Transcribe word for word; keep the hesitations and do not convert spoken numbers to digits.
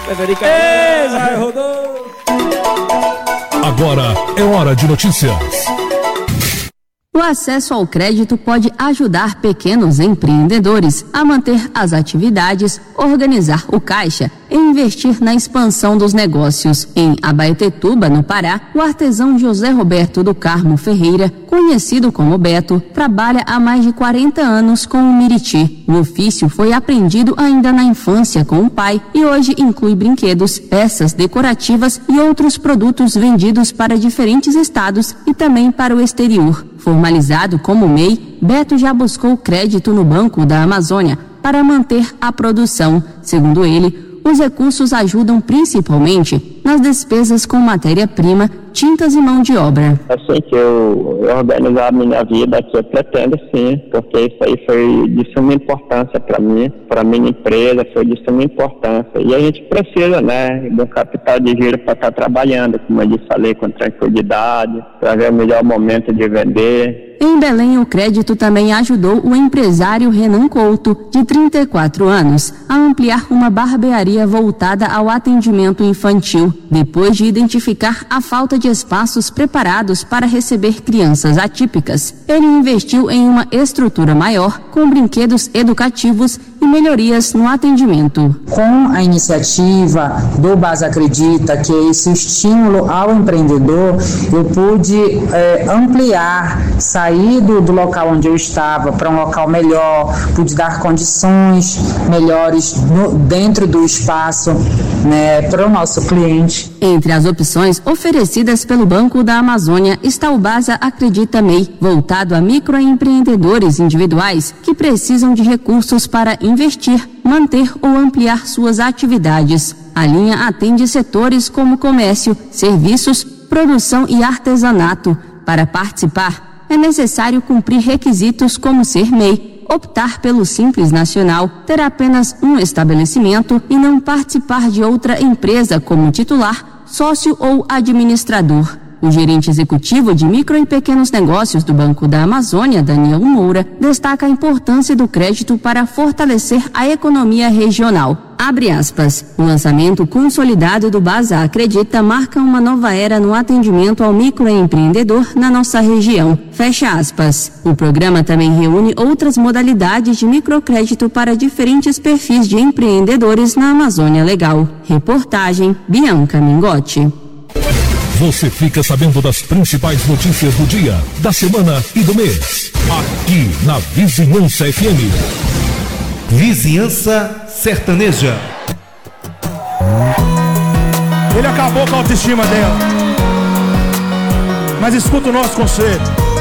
Ei, vai, rodou. Agora é hora de notícias. O acesso ao crédito pode ajudar pequenos empreendedores a manter as atividades, organizar o caixa e investir na expansão dos negócios. Em Abaetetuba, no Pará, o artesão José Roberto do Carmo Ferreira, conhecido como Beto, trabalha há mais de quarenta anos com o miriti. O ofício foi aprendido ainda na infância com o pai e hoje inclui brinquedos, peças decorativas e outros produtos vendidos para diferentes estados e também para o exterior. Formalizado como M E I, Beto já buscou crédito no Banco da Amazônia para manter a produção. Segundo ele, os recursos ajudam principalmente nas despesas com matéria-prima, tintas e mão de obra. Assim que eu, eu organizar a minha vida, que eu pretendo sim, porque isso aí foi de suma importância para mim, para a minha empresa, foi de suma importância. E a gente precisa, né, de um capital de giro para estar trabalhando, como eu disse, falei, com tranquilidade, para ver o melhor momento de vender. Em Belém, o crédito também ajudou o empresário Renan Couto, de trinta e quatro anos, a ampliar uma barbearia voltada ao atendimento infantil, depois de identificar a falta de espaços preparados para receber crianças atípicas. Ele investiu em uma estrutura maior, com brinquedos educativos e melhorias no atendimento. Com a iniciativa do Basa Acredita, que é esse estímulo ao empreendedor, eu pude é, ampliar, sair do, do local onde eu estava para um local melhor, pude dar condições melhores no, dentro do espaço, né, para o nosso cliente. Entre as opções oferecidas pelo Banco da Amazônia está o Basa Acredita M E I, voltado a microempreendedores individuais que precisam de recursos para investir, manter ou ampliar suas atividades. A linha atende setores como comércio, serviços, produção e artesanato. Para participar, é necessário cumprir requisitos como ser M E I, optar pelo Simples Nacional, ter apenas um estabelecimento e não participar de outra empresa como titular, sócio ou administrador. O gerente executivo de micro e pequenos negócios do Banco da Amazônia, Daniel Moura, destaca a importância do crédito para fortalecer a economia regional. Abre aspas. O lançamento consolidado do Basa Acredita marca uma nova era no atendimento ao microempreendedor na nossa região. Fecha aspas. O programa também reúne outras modalidades de microcrédito para diferentes perfis de empreendedores na Amazônia Legal. Reportagem Bianca Mingotti. Você fica sabendo das principais notícias do dia, da semana e do mês. Aqui na Vizinhança F M. Vizinhança Sertaneja. Ele acabou com a autoestima dela. Mas escuta o nosso conselho.